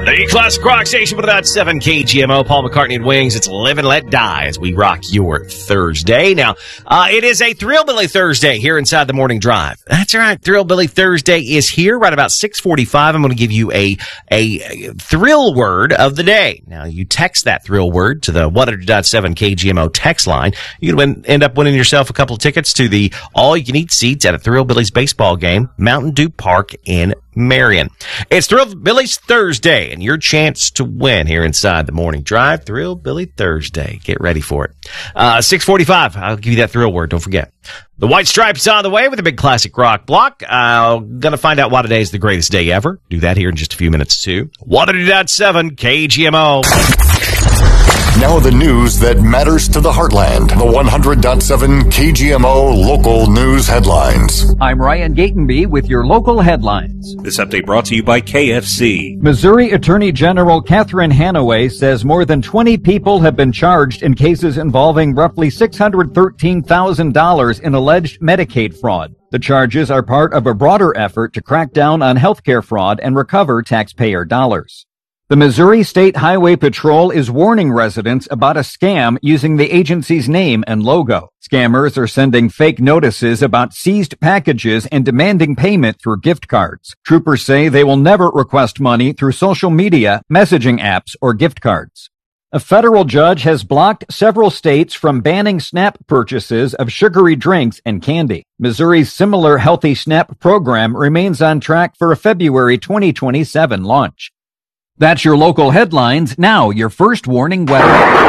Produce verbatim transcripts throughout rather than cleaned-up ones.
The Classic Rock Station with about seven K G M O, Paul McCartney and Wings. It's Live and Let Die as we rock your Thursday. Now, uh, it is a Thrillbilly Thursday here inside the Morning Drive. That's right. Thrillbilly Thursday is here right about six forty-five. I'm going to give you a, a, a thrill word of the day. Now, you text that thrill word to the one hundred point seven K G M O text line. You can win, end up winning yourself a couple of tickets to the all-you-can-eat seats at a Thrillbillies baseball game, Mountain Dew Park in Marion. It's Thrillbillies Thursday, and your chance to win here inside the Morning Drive. Thrillbilly Thursday. Get ready for it. Uh, six forty-five. I'll give you that thrill word. Don't forget. The White Stripes on the way with a big classic rock block. I'm going to find out why today is the greatest day ever. Do that here in just a few minutes, too. one hundred point seven K G M O. Now the news that matters to the heartland. The one hundred point seven K G M O local news headlines. I'm Ryan Gatenby with your local headlines. This update brought to you by K F C. Missouri Attorney General Catherine Hanaway says more than twenty people have been charged in cases involving roughly six hundred thirteen thousand dollars in alleged Medicaid fraud. The charges are part of a broader effort to crack down on healthcare fraud and recover taxpayer dollars. The Missouri State Highway Patrol is warning residents about a scam using the agency's name and logo. Scammers are sending fake notices about seized packages and demanding payment through gift cards. Troopers say they will never request money through social media, messaging apps, or gift cards. A federal judge has blocked several states from banning SNAP purchases of sugary drinks and candy. Missouri's similar Healthy SNAP program remains on track for a February twenty twenty-seven launch. That's your local headlines. Now, your first warning weather.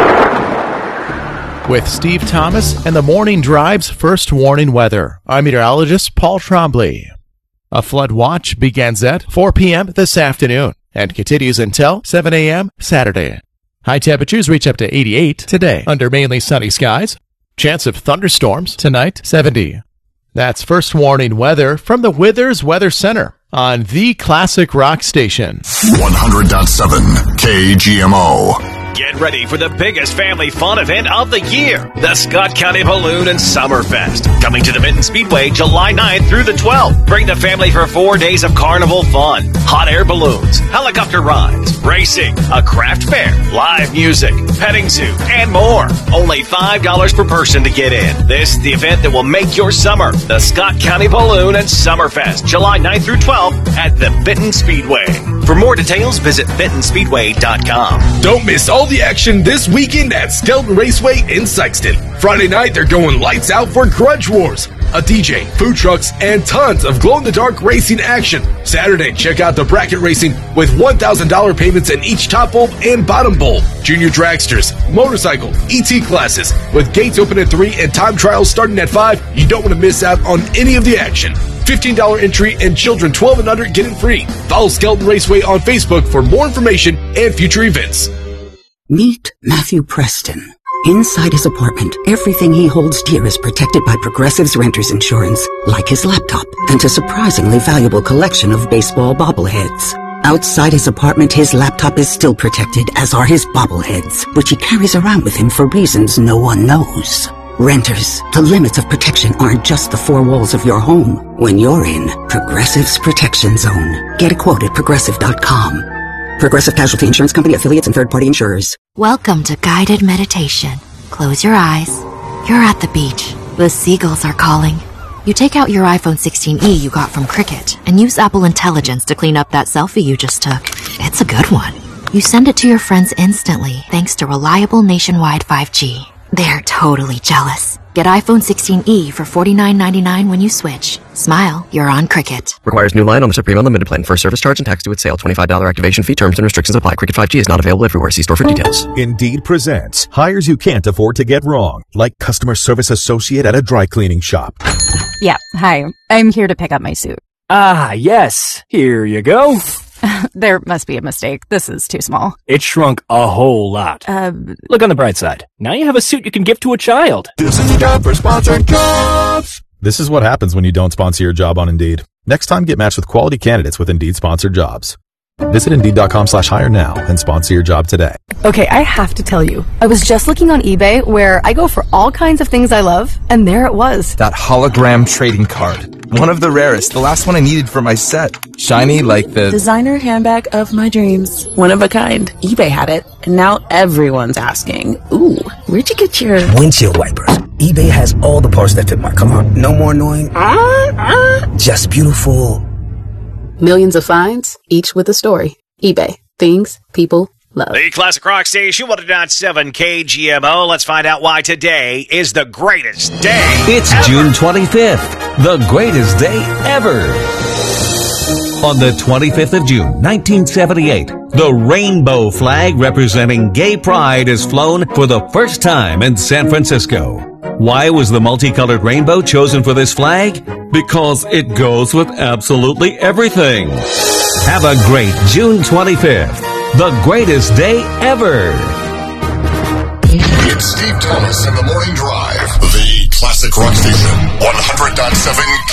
With Steve Thomas and the Morning Drive's first warning weather, I'm meteorologist Paul Trombley. A flood watch begins at four p.m. this afternoon and continues until seven a.m. Saturday. High temperatures reach up to eighty-eight today under mainly sunny skies. Chance of thunderstorms tonight, seventy. That's first warning weather from the Withers Weather Center on the Classic Rock Station. one hundred point seven K G M O. Get ready for the biggest family fun event of the year, the Scott County Balloon and Summerfest. Coming to the Benton Speedway July ninth through the twelfth. Bring the family for four days of carnival fun, hot air balloons, helicopter rides, racing, a craft fair, live music, petting zoo, and more. Only five dollars per person to get in. This is the event that will make your summer. The Scott County Balloon and Summerfest, July ninth through twelfth at the Benton Speedway. For more details, visit benton speedway dot com. Don't miss all the action this weekend at Skelton Raceway in Sykeston. Friday night, they're going lights out for Grudge Wars, a D J, food trucks, and tons of glow-in-the-dark racing action. Saturday, check out the bracket racing with one thousand dollars payments in each top bulb and bottom bulb. Junior dragsters, motorcycle, E T classes with gates open at three and time trials starting at five. You don't want to miss out on any of the action. fifteen dollars entry and children twelve and under get it free. Follow Skelton Raceway on Facebook for more information and future events. Meet Matthew Preston. Inside his apartment, everything he holds dear is protected by Progressive's Renter's Insurance, like his laptop and a surprisingly valuable collection of baseball bobbleheads. Outside his apartment, his laptop is still protected, as are his bobbleheads, which he carries around with him for reasons no one knows. Renters, the limits of protection aren't just the four walls of your home. When you're in Progressive's Protection Zone, get a quote at progressive dot com. Progressive Casualty Insurance Company, affiliates, and third-party insurers. Welcome to guided meditation. Close your eyes. You're at the beach. The seagulls are calling. You take out your iPhone sixteen E you got from Cricket and use Apple Intelligence to clean up that selfie you just took. It's a good one. You send it to your friends instantly thanks to reliable nationwide five G. They're totally jealous. Get iPhone sixteen E for forty-nine ninety-nine when you switch. Smile, you're on Cricket. Requires new line on the Supreme Unlimited plan. For service charge and tax due at sale. twenty-five dollars activation fee. Terms and restrictions apply. Cricket five G is not available everywhere. See store for details. Indeed presents hires you can't afford to get wrong, like customer service associate at a dry cleaning shop. Yeah, hi. I'm here to pick up my suit. Ah, yes. Here you go. There must be a mistake. This is too small. It shrunk a whole lot. Uh, Look on the bright side. Now you have a suit you can give to a child. This is time for sponsored jobs. This is what happens when you don't sponsor your job on Indeed. Next time, get matched with quality candidates with Indeed sponsored jobs. Visit Indeed.com slash hire now and sponsor your job today. Okay, I have to tell you, I was just looking on eBay where I go for all kinds of things I love, and there it was. That hologram trading card. One of the rarest, the last one I needed for my set. Shiny like the designer handbag of my dreams. One of a kind. eBay had it, and now everyone's asking, ooh, where'd you get your windshield wipers? eBay has all the parts that fit my car. No more annoying, uh, uh, just beautiful. Millions of finds, each with a story. eBay. Things people love. The Classic Rock Station, one oh nine point seven K G M O. Let's find out why today is the greatest day It's ever. June twenty-fifth, the greatest day ever. On the twenty-fifth of June, nineteen seventy-eight, the rainbow flag representing gay pride is flown for the first time in San Francisco. Why was the multicolored rainbow chosen for this flag? Because it goes with absolutely everything. Have a great June twenty-fifth, the greatest day ever. It's Steve Thomas in the Morning Drive, the Classic Rock Station, one hundred point seven